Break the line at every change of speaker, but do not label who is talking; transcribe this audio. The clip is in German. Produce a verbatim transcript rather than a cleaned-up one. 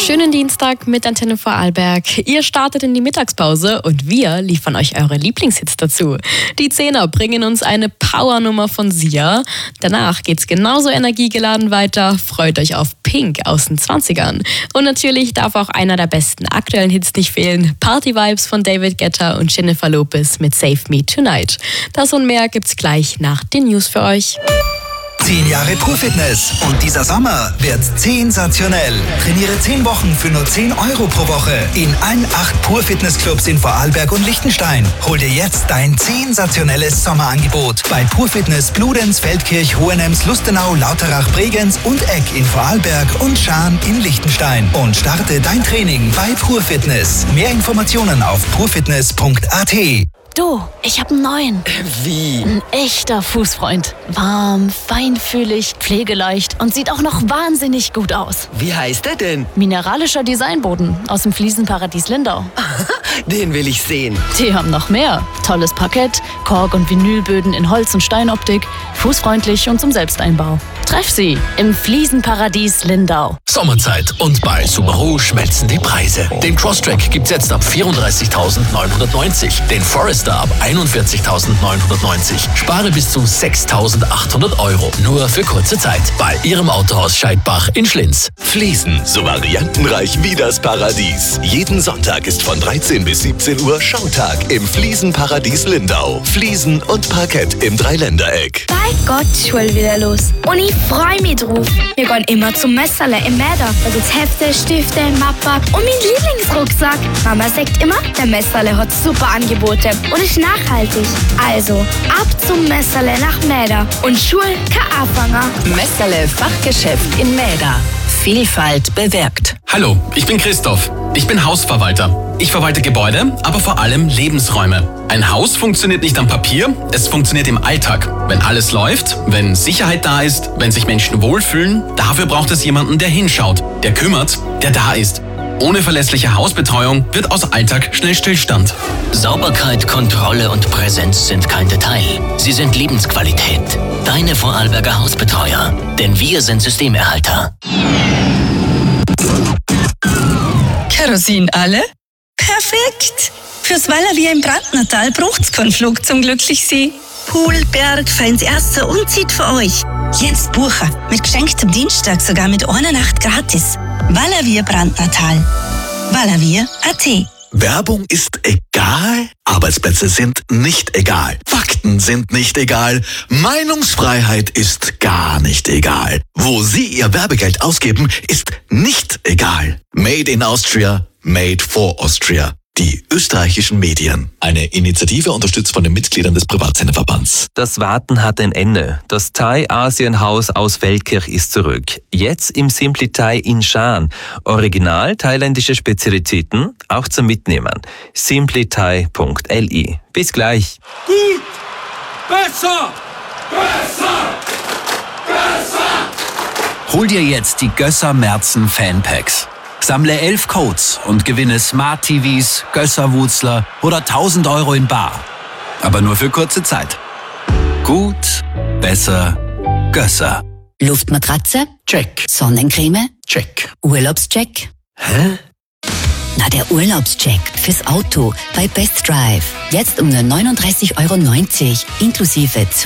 Schönen Dienstag mit Antenne Vorarlberg. Ihr startet in die Mittagspause und wir liefern euch eure Lieblingshits dazu. Die Zehner bringen uns eine Powernummer von Sia. Danach geht's genauso energiegeladen weiter. Freut euch auf Pink aus den zwanzigern. Und natürlich darf auch einer der besten aktuellen Hits nicht fehlen. Party-Vibes von David Guetta und Jennifer Lopez mit Save Me Tonight. Das und mehr gibt's gleich nach den News für euch.
Zehn Jahre Pur Fitness und dieser Sommer wird sensationell. Trainiere zehn Wochen für nur zehn Euro pro Woche in allen acht Pur Fitness Clubs in Vorarlberg und Liechtenstein. Hol dir jetzt dein sensationelles Sommerangebot bei Pur Fitness Bludenz, Feldkirch, Hohenems, Lustenau, Lauterach, Bregenz und Egg in Vorarlberg und Schaan in Liechtenstein. Und starte dein Training bei Pur Fitness. Mehr Informationen auf purfitness punkt a t.
Du, ich hab einen neuen.
Wie?
Ein echter Fußfreund. Warm, feinfühlig, pflegeleicht und sieht auch noch wahnsinnig gut aus.
Wie heißt er denn?
Mineralischer Designboden aus dem Fliesenparadies Lindau.
Den will ich sehen.
Die haben noch mehr. Tolles Parkett, Kork- und Vinylböden in Holz- und Steinoptik, fußfreundlich und zum Selbsteinbau. Treff sie im Fliesenparadies Lindau.
Sommerzeit und bei Subaru schmelzen die Preise. Den Crosstrek gibt's jetzt ab vierunddreißigtausendneunhundertneunzig, den Forester ab einundvierzigtausendneunhundertneunzig. Spare bis zu sechstausendachthundert Euro. Nur für kurze Zeit. Bei Ihrem Autohaus Scheidbach in Schlinz.
Fliesen, so variantenreich wie das Paradies. Jeden Sonntag ist von dreizehn bis siebzehn Uhr Schautag im Fliesenparadies Lindau. Fliesen und Parkett im Dreiländereck.
Bei Gott, schon wieder los. Und ich freue mich drauf. Wir gehen immer zum Messerle im Mäder. Da gibt's Hefte, Stifte, Mappe und mein Lieblingsrucksack. Mama sagt immer, der Messerle hat super Angebote und ist nachhaltig. Also, ab zum Messerle nach Mäder und Schul kein Anfänger.
Messerle Fachgeschäft in Mäder. Vielfalt bewirkt.
Hallo, ich bin Christoph. Ich bin Hausverwalter. Ich verwalte Gebäude, aber vor allem Lebensräume. Ein Haus funktioniert nicht am Papier, es funktioniert im Alltag. Wenn alles läuft, wenn Sicherheit da ist, wenn sich Menschen wohlfühlen, dafür braucht es jemanden, der hinschaut, der kümmert, der da ist. Ohne verlässliche Hausbetreuung wird aus Alltag schnell Stillstand.
Sauberkeit, Kontrolle und Präsenz sind kein Detail. Sie sind Lebensqualität. Deine Vorarlberger Hausbetreuer. Denn wir sind Systemerhalter.
Kerosin alle? Perfekt! Fürs Valavier im Brandnertal braucht's keinen Flug zum Glücklichsee. Pool, Berg, feins Erste und zieht für euch. Jetzt buchen. Mit geschenktem Dienstag sogar mit einer Nacht gratis. Valavier Brandnertal. Valavier Punkt a t.
Werbung ist egal, Arbeitsplätze sind nicht egal, Fakten sind nicht egal, Meinungsfreiheit ist gar nicht egal. Wo Sie Ihr Werbegeld ausgeben, ist nicht egal. Made in Austria, made for Austria. Die österreichischen Medien. Eine Initiative unterstützt von den Mitgliedern des Privatsenderverbands.
Das Warten hat ein Ende. Das Thai-Asien-Haus aus Feldkirch ist zurück. Jetzt im Simply Thai in Schaan. Original thailändische Spezialitäten, auch zum Mitnehmen. simply thai punkt l i. Bis gleich.
Gut! Besser! Besser! Besser!
Hol dir jetzt die Gösser Merzen Fanpacks. Sammle elf Codes und gewinne Smart T Vs, Gösser-Wutzler oder tausend Euro in bar. Aber nur für kurze Zeit. Gut, besser, Gösser.
Luftmatratze?
Check.
Sonnencreme?
Check.
Urlaubscheck?
Hä?
Na, der Urlaubscheck fürs Auto bei Best Drive. Jetzt um nur neununddreißig Euro neunzig inklusive